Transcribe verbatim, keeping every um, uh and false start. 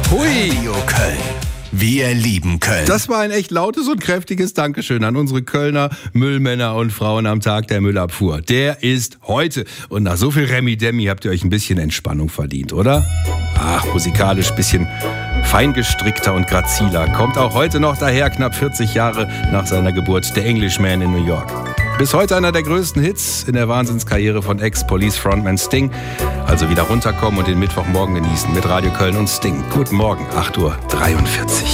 Hui. Radio Köln. Wir lieben Köln. Das war ein echt lautes und kräftiges Dankeschön an unsere Kölner Müllmänner und Frauen am Tag der Müllabfuhr. Der ist heute. Und nach so viel Remi-Demi habt ihr euch ein bisschen Entspannung verdient, oder? Ach, musikalisch bisschen feingestrickter und graziler. Kommt auch heute noch daher, knapp vierzig Jahre nach seiner Geburt, der Englishman in New York. Bis heute einer der größten Hits in der Wahnsinnskarriere von Ex-Police-Frontman Sting. Also wieder runterkommen und den Mittwochmorgen genießen mit Radio Köln und Sting. Guten Morgen, acht Uhr dreiundvierzig.